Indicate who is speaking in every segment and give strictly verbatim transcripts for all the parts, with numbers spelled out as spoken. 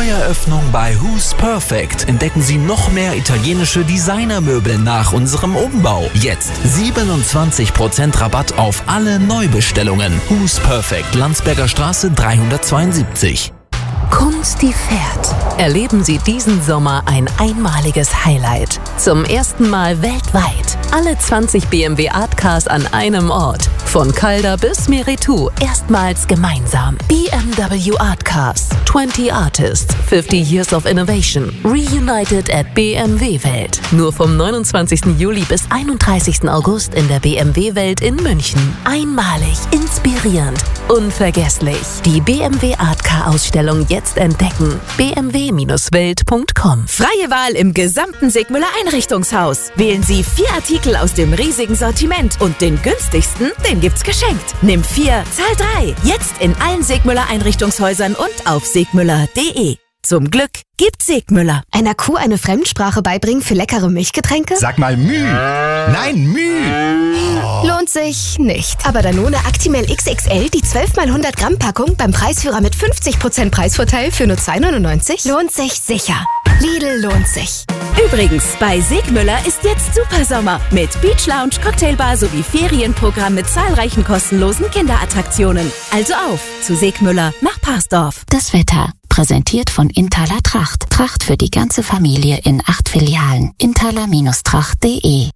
Speaker 1: Neueröffnung bei Who's Perfect entdecken Sie noch mehr italienische Designermöbel nach unserem Umbau. Jetzt siebenundzwanzig Prozent Rabatt auf alle Neubestellungen. Who's Perfect, Landsberger Straße dreihundertzweiundsiebzig.
Speaker 2: Kunst, die fährt. Erleben Sie diesen Sommer ein einmaliges Highlight. Zum ersten Mal weltweit. Alle zwanzig B M W Artcars an einem Ort. Von Calder bis Meritou. Erstmals gemeinsam. B M W Artcars. zwanzig Artists. fünfzig Years of Innovation. Reunited at B M W Welt. Nur vom neunundzwanzigsten Juli bis einunddreißigsten August in der B M W Welt in München. Einmalig, inspirierend, unvergesslich. Die B M W Artcar Ausstellung jetzt entdecken. b m w Bindestrich welt Punkt com.
Speaker 3: Freie Wahl im gesamten Sigmüller Einrichtungshaus. Wählen Sie vier Artikel aus dem riesigen Sortiment und den günstigsten, den gibt's geschenkt. Nimm vier, zahl drei. Jetzt in allen Sigmüller Einrichtungshäusern und auf sigmüller punkt de. Zum Glück gibt Sigmüller.
Speaker 4: Einer Kuh eine Fremdsprache beibringen für leckere Milchgetränke?
Speaker 5: Sag mal Müh. Nein, Müh.
Speaker 4: Oh. Lohnt sich nicht. Aber Danone Actimel X X L, die zwölf mal hundert Gramm Packung beim Preisführer mit fünfzig Prozent Preisvorteil für nur zwei neunundneunzig? Lohnt sich sicher. Lidl lohnt sich.
Speaker 3: Übrigens, bei Sigmüller ist jetzt Supersommer mit Beach Lounge, Cocktailbar sowie Ferienprogramm mit zahlreichen kostenlosen Kinderattraktionen. Also auf zu Sigmüller nach Parsdorf.
Speaker 6: Das Wetter. Präsentiert von Inthaler Tracht. Tracht für die ganze Familie in acht Filialen. Inthaler Bindestrich tracht Punkt de.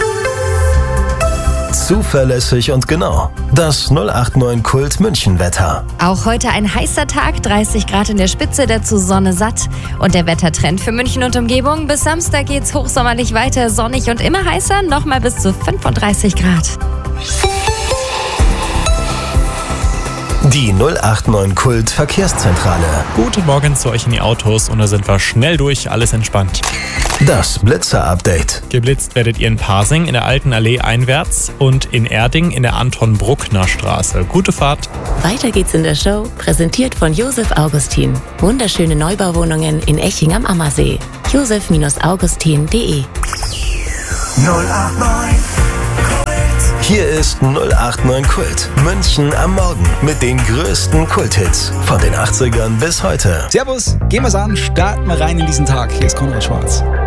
Speaker 7: Zuverlässig und genau. Das null acht neun Kult München Wetter.
Speaker 8: Auch heute ein heißer Tag, dreißig Grad in der Spitze, dazu Sonne satt. Und der Wettertrend für München und Umgebung. Bis Samstag geht's hochsommerlich weiter, sonnig und immer heißer, nochmal bis zu fünfunddreißig Grad.
Speaker 7: Die null acht neun Kult Verkehrszentrale.
Speaker 9: Guten Morgen zu euch in die Autos und da sind wir schnell durch, alles entspannt.
Speaker 7: Das Blitzer-Update.
Speaker 9: Geblitzt werdet ihr in Pasing in der Alten Allee einwärts und in Erding in der Anton-Bruckner-Straße. Gute Fahrt.
Speaker 2: Weiter geht's in der Show, präsentiert von Josef Augustin. Wunderschöne Neubauwohnungen in Eching am Ammersee. josef Bindestrich augustin Punkt de.
Speaker 5: null acht neun
Speaker 7: Hier ist null acht neun Kult. München am Morgen mit den größten Kulthits von den achtzigern bis heute.
Speaker 10: Servus, gehen wir's an, starten wir rein in diesen Tag. Hier ist Konrad Schwarz.